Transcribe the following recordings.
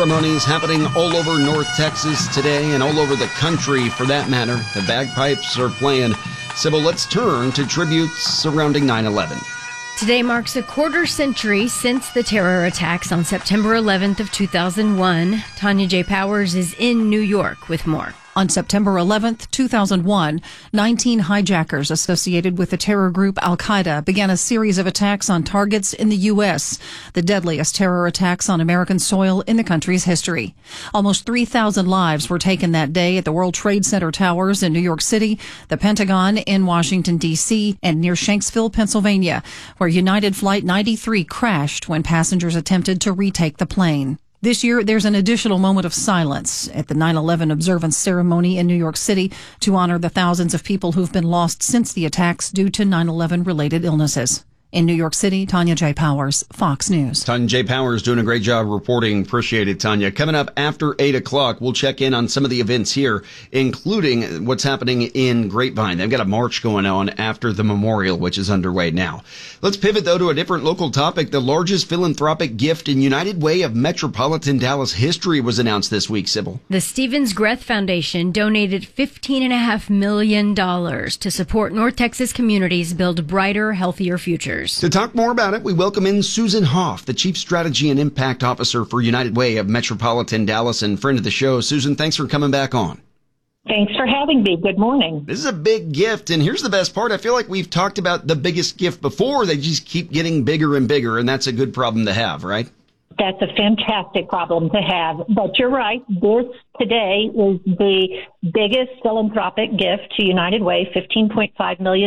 ceremonies happening all over North Texas today and all over the country for that matter. The bagpipes are playing. Sybil, let's turn to tributes surrounding 9/11. Today marks a quarter century since the terror attacks on September 11th of 2001. Tanya J. Powers is in New York with more. On September 11th, 2001, 19 hijackers associated with the terror group Al-Qaeda began a series of attacks on targets in the U.S., the deadliest terror attacks on American soil in the country's history. Almost 3,000 lives were taken that day at the World Trade Center towers in New York City, the Pentagon in Washington, D.C., and near Shanksville, Pennsylvania, where United Flight 93 crashed when passengers attempted to retake the plane. This year, there's an additional moment of silence at the 9/11 observance ceremony in New York City to honor the thousands of people who've been lost since the attacks due to 9/11 related illnesses. In New York City, Tanya J. Powers, Fox News. Tanya J. Powers doing a great job reporting. Appreciate it, Tanya. Coming up after 8 o'clock, we'll check in on some of the events here, including what's happening in Grapevine. They've got a march going on after the memorial, which is underway now. Let's pivot, though, to a different local topic. The largest philanthropic gift in United Way of metropolitan Dallas history was announced this week, Sybil. The Stevens Greth Foundation donated $15.5 million to support North Texas communities build brighter, healthier futures. To talk more about it, we welcome in Susan Hoff, the Chief Strategy and Impact Officer for United Way of Metropolitan Dallas and friend of the show. Susan, thanks for coming back on. Thanks for having me. Good morning. This is a big gift, and here's the best part. I feel like we've talked about the biggest gift before. They just keep getting bigger and bigger, and that's a good problem to have, right? That's a fantastic problem to have. But you're right. This today is the biggest philanthropic gift to United Way, $15.5 million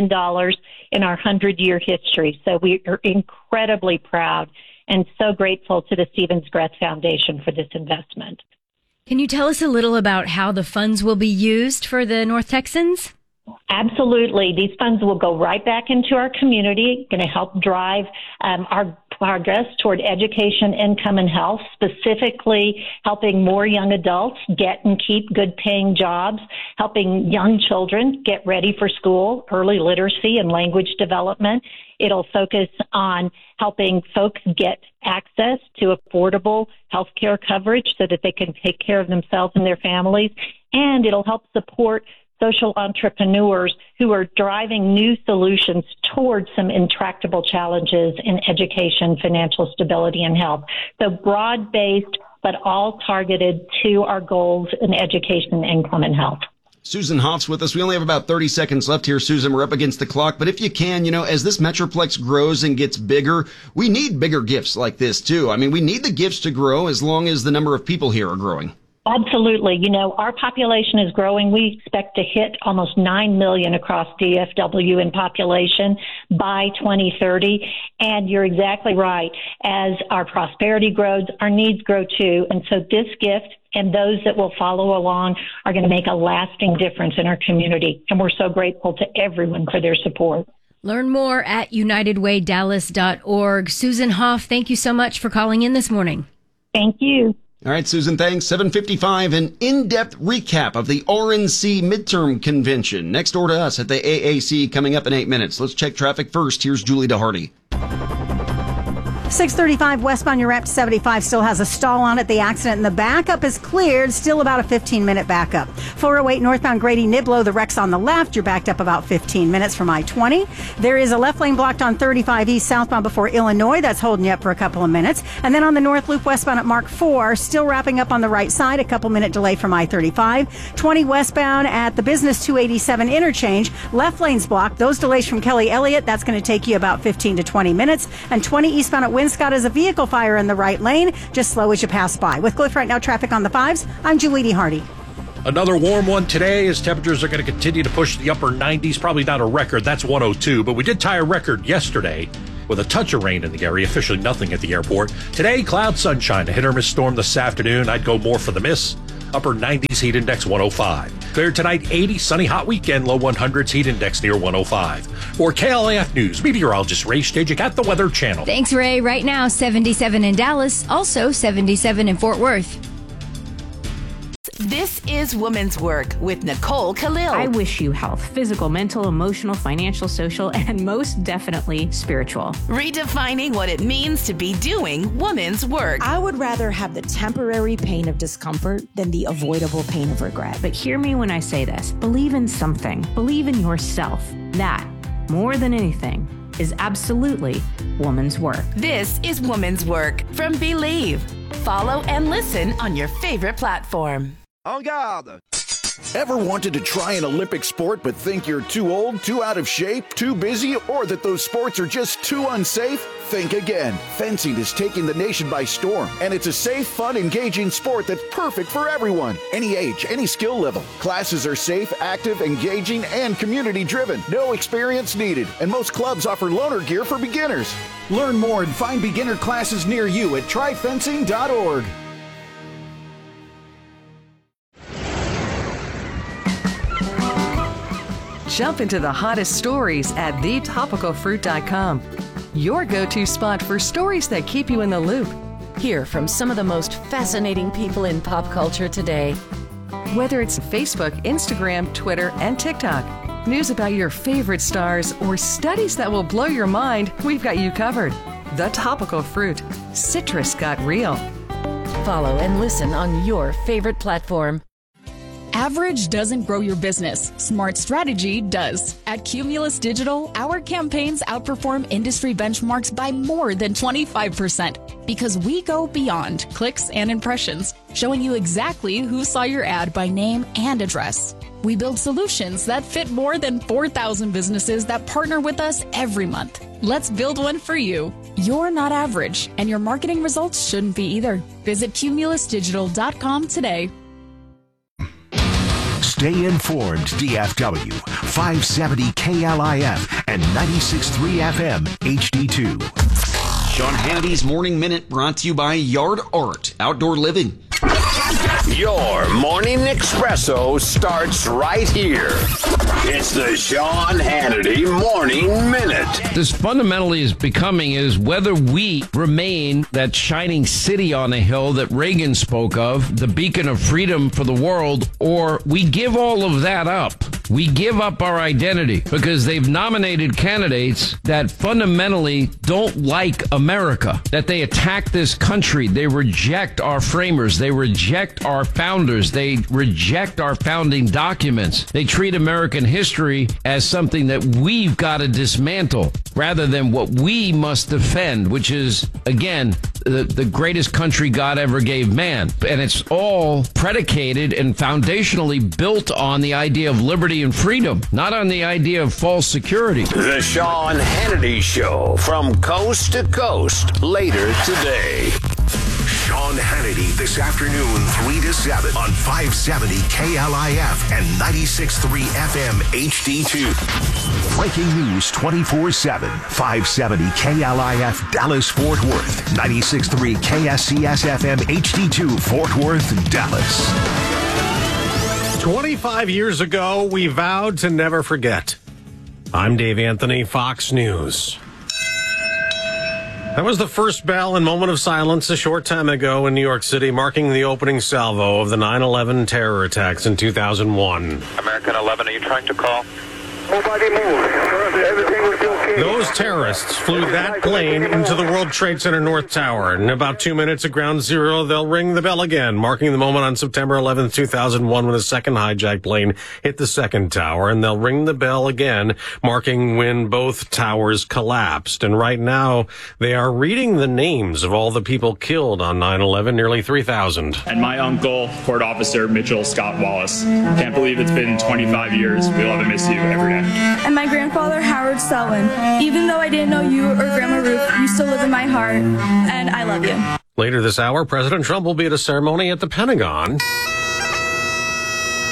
in our 100-year history. So we are incredibly proud and so grateful to the Stevens Greth Foundation for this investment. Can you tell us a little about how the funds will be used for the North Texans? Absolutely. These funds will go right back into our community, going to help drive our progress toward education, income, and health, specifically helping more young adults get and keep good paying jobs, helping young children get ready for school, early literacy and language development. It'll focus on helping folks get access to affordable health care coverage so that they can take care of themselves and their families. And it'll help support social entrepreneurs who are driving new solutions towards some intractable challenges in education, financial stability, and health. So broad-based, but all targeted to our goals in education, income, and health. Susan Hoff's with us. We only have about 30 seconds left here, Susan. We're up against the clock. But if you can, as this Metroplex grows and gets bigger, we need bigger gifts like this, too. I mean, we need the gifts to grow as long as the number of people here are growing. Absolutely. Our population is growing. We expect to hit almost 9 million across DFW in population by 2030. And you're exactly right. As our prosperity grows, our needs grow too. And so this gift and those that will follow along are going to make a lasting difference in our community. And we're so grateful to everyone for their support. Learn more at unitedwaydallas.org. Susan Hoff, thank you so much for calling in this morning. Thank you. All right, Susan, thanks. 7:55, an in-depth recap of the RNC midterm convention. Next door to us at the AAC coming up in 8 minutes. Let's check traffic first. Here's Julie DeHardy. 635 westbound, you're up to 75, still has a stall on it. The accident in the backup is cleared, still about a 15-minute backup. 408 northbound Grady Niblo, the wreck's on the left. You're backed up about 15 minutes from I-20. There is a left lane blocked on 35 east southbound before Illinois. That's holding you up for a couple of minutes. And then on the north loop westbound at Mark IV, still wrapping up on the right side, a couple-minute delay from I-35. 20 westbound at the Business 287 interchange, left lane's blocked. Those delays from Kelly Elliott, that's going to take you about 15 to 20 minutes. And 20 eastbound at Winscott is a vehicle fire in the right lane. Just slow as you pass by. With Cliff Right Now traffic on the 5s, I'm Julie DeHardy. Another warm one today as temperatures are going to continue to push the upper 90s. Probably not a record. That's 102. But we did tie a record yesterday with a touch of rain in the area. Officially nothing at the airport. Today, cloud sunshine. A hit or miss storm this afternoon. I'd go more for the miss. Upper 90s, heat index 105. Clear tonight, 80, sunny, hot weekend, low 100s, heat index near 105. For KLAF News, meteorologist Ray Stajic at the Weather Channel. Thanks, Ray. Right now, 77 in Dallas, also 77 in Fort Worth. This is Women's Work with Nicole Khalil. I wish you health, physical, mental, emotional, financial, social, and most definitely spiritual. Redefining what it means to be doing women's work. I would rather have the temporary pain of discomfort than the avoidable pain of regret. But hear me when I say this. Believe in something. Believe in yourself. That, more than anything, is absolutely woman's work. This is Women's Work from Believe. Follow and listen on your favorite platform. En garde! Ever wanted to try an Olympic sport but think you're too old, too out of shape, too busy, or that those sports are just too unsafe? Think again. Fencing is taking the nation by storm, and it's a safe, fun, engaging sport that's perfect for everyone. Any age, any skill level. Classes are safe, active, engaging, and community-driven. No experience needed, and most clubs offer loaner gear for beginners. Learn more and find beginner classes near you at tryfencing.org. Jump into the hottest stories at thetopicalfruit.com. Your go-to spot for stories that keep you in the loop. Hear from some of the most fascinating people in pop culture today. Whether it's Facebook, Instagram, Twitter, and TikTok, news about your favorite stars, or studies that will blow your mind, we've got you covered. The Topical Fruit. Citrus got real. Follow and listen on your favorite platform. Average doesn't grow your business. Smart strategy does. At Cumulus Digital, our campaigns outperform industry benchmarks by more than 25% because we go beyond clicks and impressions, showing you exactly who saw your ad by name and address. We build solutions that fit more than 4,000 businesses that partner with us every month. Let's build one for you. You're not average, and your marketing results shouldn't be either. Visit cumulusdigital.com today. Stay informed, DFW. 570 KLIF and 96.3 FM HD2. Sean Hannity's Morning Minute brought to you by Yard Art Outdoor Living. Your morning espresso starts right here. It's the Sean Hannity Morning Minute. This fundamentally is becoming is whether we remain that shining city on a hill that Reagan spoke of, the beacon of freedom for the world, or we give all of that up. We give up our identity because they've nominated candidates that fundamentally don't like America, that they attack this country. They reject our framers. They reject our founders. They reject our founding documents. They treat American history as something that we've got to dismantle rather than what we must defend, which is, again, the greatest country God ever gave man. And it's all predicated and foundationally built on the idea of liberty and freedom, not on the idea of false security. The Sean Hannity Show from coast to coast later today. Sean Hannity this afternoon, 3 to 7 on 570 KLIF and 96.3 FM HD2. Breaking news 24/7. 570 KLIF Dallas Fort Worth. 96.3 KSCS FM HD2 Fort Worth, Dallas. 25 years ago, we vowed to never forget. I'm Dave Anthony, Fox News. That was the first bell and moment of silence a short time ago in New York City, marking the opening salvo of the 9/11 terror attacks in 2001. American 11, are you trying to call? Nobody moved. Everything was okay. Those terrorists flew that plane into the World Trade Center North Tower. In about 2 minutes at ground zero, they'll ring the bell again, marking the moment on September 11th, 2001, when a second hijacked plane hit the second tower. And they'll ring the bell again, marking when both towers collapsed. And right now, they are reading the names of all the people killed on 9/11, nearly 3,000. And my uncle, Court Officer Mitchell Scott Wallace. Can't believe it's been 25 years. We'll have to miss you every day. And my grandfather, Howard Selwyn. Even though I didn't know you or Grandma Ruth, you still live in my heart, and I love you. Later this hour, President Trump will be at a ceremony at the Pentagon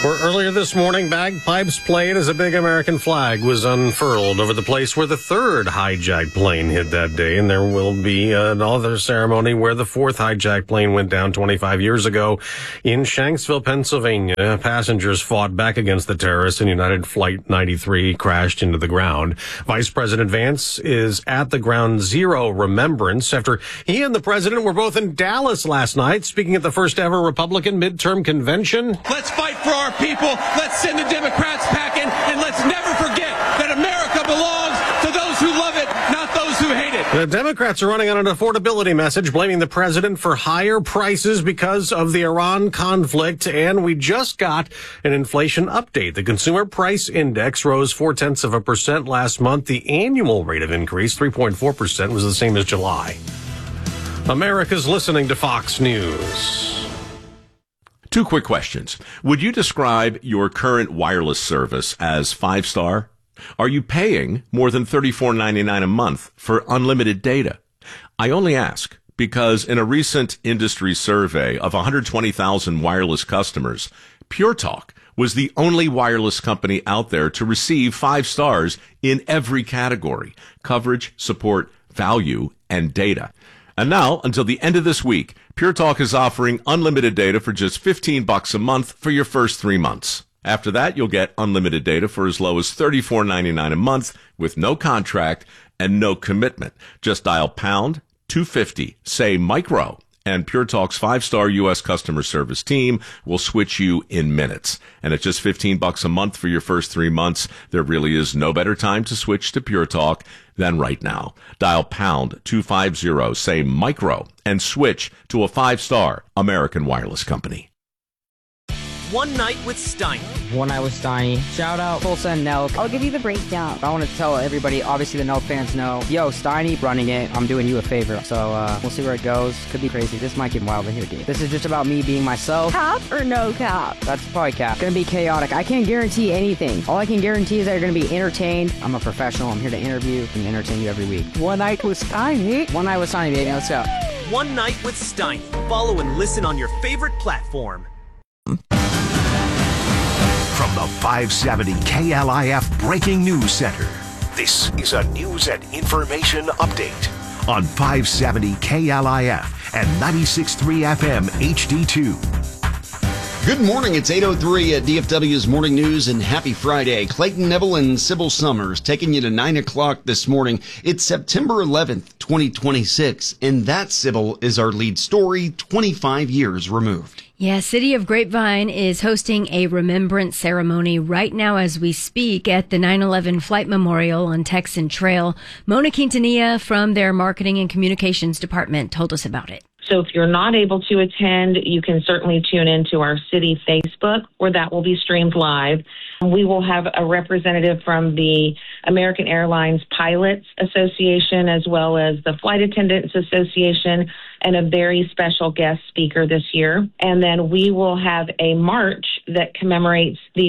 Where earlier this morning, bagpipes played as a big American flag was unfurled over the place where the third hijacked plane hit that day. And there will be another ceremony where the fourth hijacked plane went down 25 years ago in Shanksville, Pennsylvania. Passengers fought back against the terrorists, and United Flight 93 crashed into the ground. Vice President Vance is at the Ground Zero remembrance after he and the president were both in Dallas last night, speaking at the first ever Republican midterm convention. Let's fight for our people. Let's send the Democrats packing, and let's never forget that America belongs to those who love it, not those who hate it. The Democrats are running on an affordability message, blaming the president for higher prices because of the Iran conflict. And we just got an inflation update. The Consumer Price Index rose 0.4% last month. The annual rate of increase, 3.4%, was the same as July. America's listening to Fox News. Two quick questions. Would you describe your current wireless service as 5-star? Are you paying more than $34.99 a month for unlimited data? I only ask because in a recent industry survey of 120,000 wireless customers, Pure Talk was the only wireless company out there to receive 5 stars in every category: coverage, support, value, and data. And now, until the end of this week, Pure Talk is offering unlimited data for just $15 a month for your first 3 months. After that, you'll get unlimited data for as low as $34.99 a month with no contract and no commitment. Just dial pound 250, say micro, and Pure Talk's 5-star U.S. customer service team will switch you in minutes. And at just $15 a month for your first 3 months, there really is no better time to switch to Pure Talk than right now. Dial pound 250, say micro, and switch to a 5-star American wireless company. One Night with Steiny. One Night with Steiny. Shout out Tulsa and Nelk. I'll give you the breakdown. I want to tell everybody, obviously the Nelk fans know, yo, Steiny running it. I'm doing you a favor. So we'll see where it goes. Could be crazy. This might get wild in here, dude. This is just about me being myself. Cap or no cap? That's probably cap. Gonna be chaotic. I can't guarantee anything. All I can guarantee is that you're gonna be entertained. I'm a professional. I'm here to interview and entertain you every week. One Night with Steiny. One Night with Steiny, baby. Let's go. One Night with Steiny. Follow and listen on your favorite platform. From the 570 KLIF Breaking News Center, this is a news and information update on 570 KLIF and 96.3 FM HD2. Good morning. It's 8:03 at DFW's Morning News, and happy Friday. Clayton Neville and Sybil Summers taking you to 9 o'clock this morning. It's September 11th, 2026, and that, Sybil, is our lead story, 25 years removed. Yeah, City of Grapevine is hosting a remembrance ceremony right now as we speak at the 9/11 Flight Memorial on Texan Trail. Mona Quintanilla from their Marketing and Communications Department told us about it. So if you're not able to attend, you can certainly tune into our city Facebook, where that will be streamed live. We will have a representative from the American Airlines Pilots Association, as well as the Flight Attendants Association, and a very special guest speaker this year. And then we will have a march that commemorates the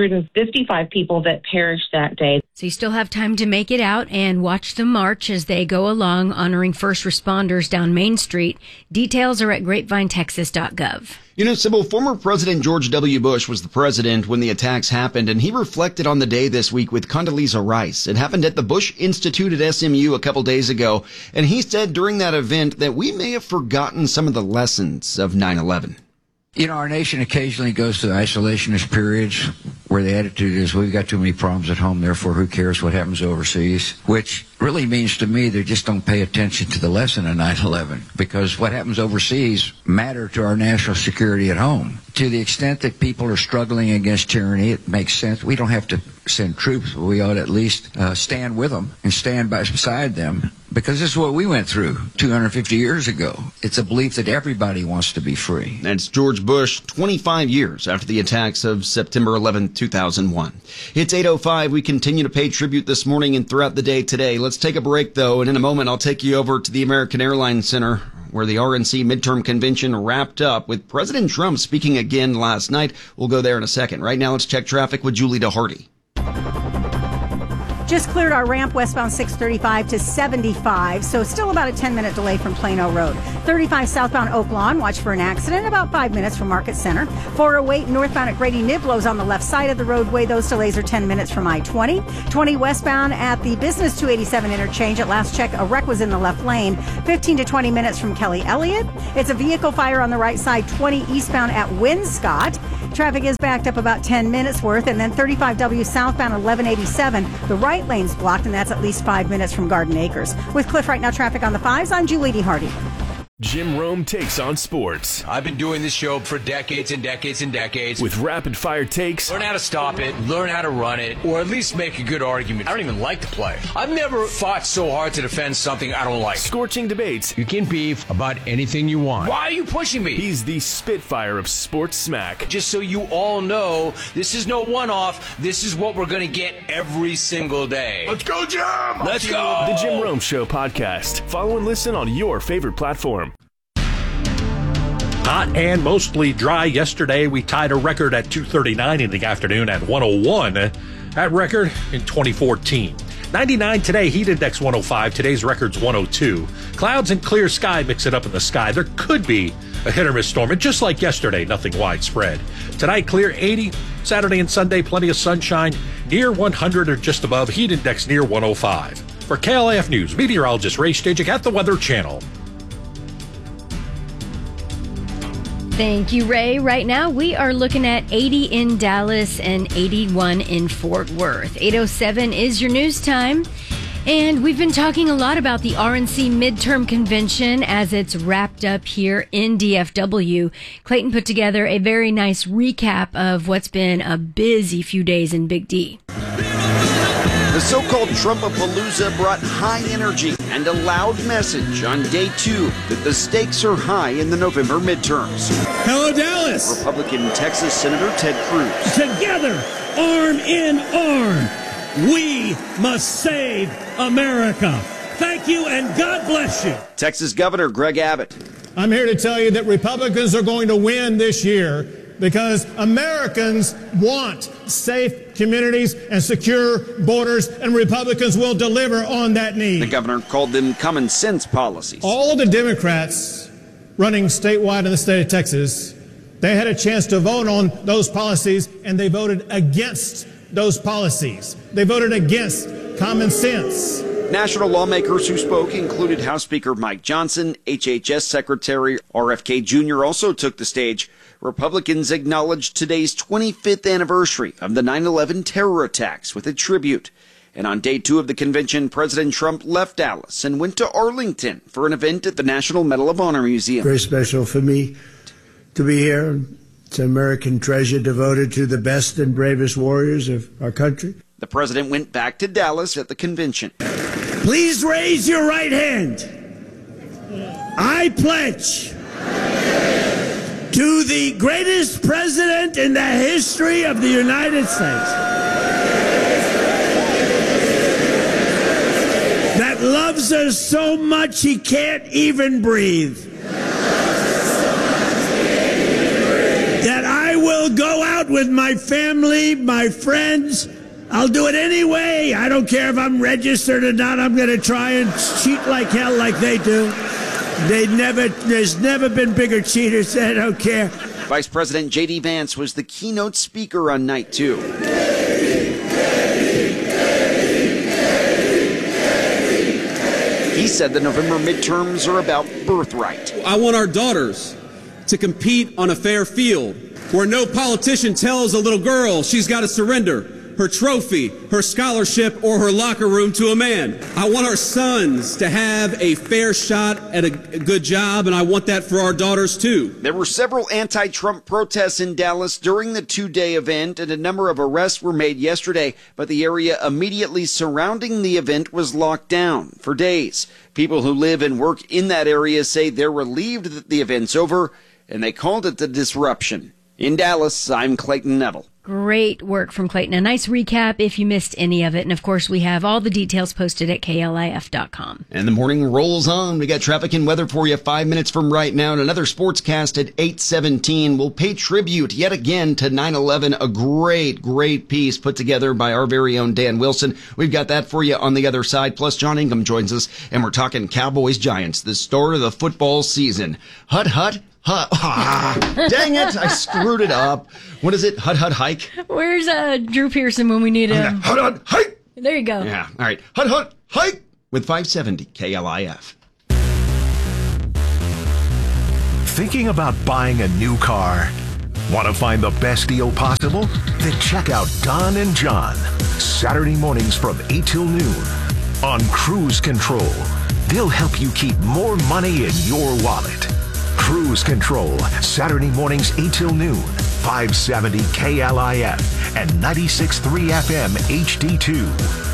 455 people that perished that day. So you still have time to make it out and watch the march as they go along, honoring first responders down Main Street. Details are at grapevinetexas.gov. You know, Sybil, former President George W. Bush was the president when the attacks happened, and he reflected on the day this week with Condoleezza Rice. It happened at the Bush Institute at SMU a couple days ago, and he said during that event that we may have forgotten some of the lessons of 9/11. You know, our nation occasionally goes through isolationist periods where the attitude is we've got too many problems at home, therefore who cares what happens overseas, which really means to me they just don't pay attention to the lesson of 9/11, because what happens overseas matter to our national security at home. To the extent that people are struggling against tyranny, it makes sense. We don't have to send troops, but we ought to at least stand with them and stand beside them, because this is what we went through 250 years ago. It's a belief that everybody wants to be free. That's George Bush, 25 years after the attacks of September 11, 2001. It's 8:05. We continue to pay tribute this morning and throughout the day today. Let's take a break, though, and in a moment I'll take you over to the American Airlines Center, where the RNC midterm convention wrapped up with President Trump speaking again last night. We'll go there in a second. Right now, let's check traffic with Julie DeHardy. Just cleared our ramp westbound 635 to 75, so still about a 10-minute delay from Plano Road. 35 southbound Oak Lawn, watch for an accident, about 5 minutes from Market Center. 408 northbound at Grady Niblo's on the left side of the roadway. Those delays are 10 minutes from I-20. 20 westbound at the Business 287 interchange. At last check, a wreck was in the left lane. 15 to 20 minutes from Kelly Elliott. It's a vehicle fire on the right side, 20 eastbound at Winscott. Traffic is backed up about 10 minutes worth. And then 35W southbound 1187. The right lane's blocked, and that's at least 5 minutes from Garden Acres. With Cliff Right Now traffic on the 5s, I'm Julie D. Hardy. Jim Rome takes on sports. I've been doing this show for decades and decades and decades. With rapid-fire takes. Learn how to stop it, learn how to run it, or at least make a good argument. I don't even like the play. I've never fought so hard to defend something I don't like. Scorching debates. You can beef about anything you want. Why are you pushing me? He's the Spitfire of sports smack. Just so you all know, this is no one-off. This is what we're going to get every single day. Let's go, Jim! Let's go! The Jim Rome Show podcast. Follow and listen on your favorite platform. Hot and mostly dry yesterday. We tied a record at 2:39 in the afternoon at 101. That record in 2014. 99 today, heat index 105. Today's record's 102. Clouds and clear sky mix it up in the sky. There could be a hit or miss storm. And just like yesterday, nothing widespread. Tonight, clear 80. Saturday and Sunday, plenty of sunshine. Near 100 or just above. Heat index near 105. For KLAF News, meteorologist Ray Stejik at the Weather Channel. Thank you, Ray. Right now, we are looking at 80 in Dallas and 81 in Fort Worth. 8:07 is your news time. And we've been talking a lot about the RNC midterm convention as it's wrapped up here in DFW. Clayton put together a very nice recap of what's been a busy few days in Big D. The so-called Trumpapalooza brought high energy and a loud message on day 2 that the stakes are high in the November midterms. Hello, Dallas! Republican Texas Senator Ted Cruz. Together, arm in arm, we must save America. Thank you and God bless you. Texas Governor Greg Abbott. I'm here to tell you that Republicans are going to win this year because Americans want safe communities and secure borders, and Republicans will deliver on that need. The governor called them common sense policies. All of the Democrats running statewide in the state of Texas, they had a chance to vote on those policies, and they voted against those policies. They voted against common sense. National lawmakers who spoke included House Speaker Mike Johnson. HHS Secretary RFK Jr. also took the stage. Republicans acknowledged today's 25th anniversary of the 9/11 terror attacks with a tribute. And on day 2 of the convention, President Trump left Dallas and went to Arlington for an event at the National Medal of Honor Museum. Very special for me to be here. It's an American treasure devoted to the best and bravest warriors of our country. The president went back to Dallas at the convention. Please raise your right hand. I pledge to the greatest president in the history of the United States that loves us so much he can't even breathe, that I will go out with my family, my friends. I'll do it anyway. I don't care if I'm registered or not. I'm going to try and cheat like hell like they do. There's never been bigger cheaters. I don't care. Vice President J.D. Vance was the keynote speaker on night 2. He said the November midterms are about birthright. I want our daughters to compete on a fair field where no politician tells a little girl she's got to surrender her trophy, her scholarship, or her locker room to a man. I want our sons to have a fair shot at a good job, and I want that for our daughters, too. There were several anti-Trump protests in Dallas during the 2-day event, and a number of arrests were made yesterday, but the area immediately surrounding the event was locked down for days. People who live and work in that area say they're relieved that the event's over, and they called it the disruption. In Dallas, I'm Clayton Neville. Great work from Clayton. A nice recap if you missed any of it. And of course, we have all the details posted at KLIF.com. And the morning rolls on. We got traffic and weather for you 5 minutes from right now. And another sportscast at 8:17. We'll pay tribute yet again to 9/11. A great piece put together by our very own Dan Wilson. We've got that for you on the other side. Plus, John Ingham joins us, and we're talking Cowboys Giants, the start of the football season. Hut. Dang it, I screwed it up. What is it? Hut hike? Where's Drew Pearson when we need him? Hut hike! There you go. Yeah, all right. Hut hike with 570 KLIF. Thinking about buying a new car? Want to find the best deal possible? Then check out Don and John. Saturday mornings from 8 till noon on Cruise Control. They'll help you keep more money in your wallet. Cruise Control, Saturday mornings 8 till noon, 570 KLIF and 96.3 FM HD2.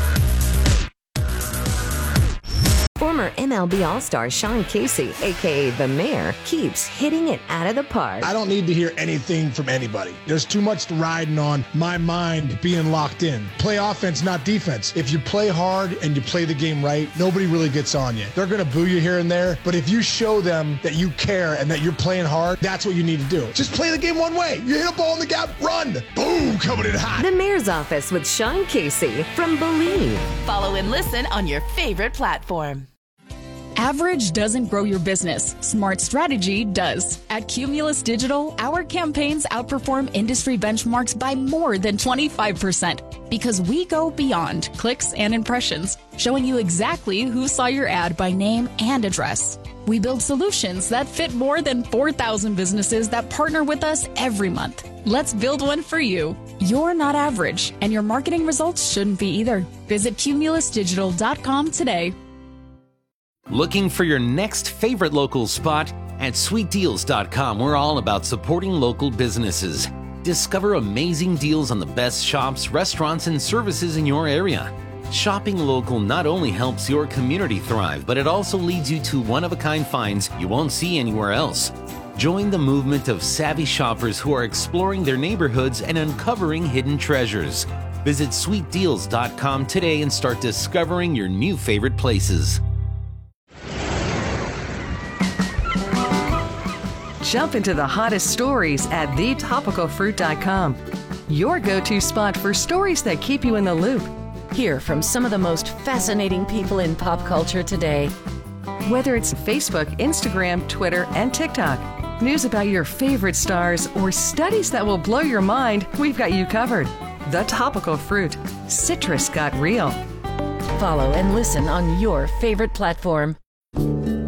Former MLB All-Star Sean Casey, a.k.a. The Mayor, keeps hitting it out of the park. I don't need to hear anything from anybody. There's too much riding on my mind being locked in. Play offense, not defense. If you play hard and you play the game right, nobody really gets on you. They're going to boo you here and there, but if you show them that you care and that you're playing hard, that's what you need to do. Just play the game one way. You hit a ball in the gap, run. Boom, coming in hot. The Mayor's Office with Sean Casey from Believe. Follow and listen on your favorite platform. Average doesn't grow your business. Smart strategy does. At Cumulus Digital, our campaigns outperform industry benchmarks by more than 25% because we go beyond clicks and impressions, showing you exactly who saw your ad by name and address. We build solutions that fit more than 4,000 businesses that partner with us every month. Let's build one for you. You're not average, and your marketing results shouldn't be either. Visit cumulusdigital.com today. Looking for your next favorite local spot? At sweetdeals.com, we're all about supporting local businesses. Discover amazing deals on the best shops, restaurants, and services in your area. Shopping local not only helps your community thrive, but it also leads you to one-of-a-kind finds you won't see anywhere else. Join the movement of savvy shoppers who are exploring their neighborhoods and uncovering hidden treasures. Visit sweetdeals.com today and start discovering your new favorite places. Jump into the hottest stories at thetopicalfruit.com. Your go-to spot for stories that keep you in the loop. Hear from some of the most fascinating people in pop culture today. Whether it's Facebook, Instagram, Twitter, and TikTok, news about your favorite stars, or studies that will blow your mind, we've got you covered. The Topical Fruit. Citrus got real. Follow and listen on your favorite platform.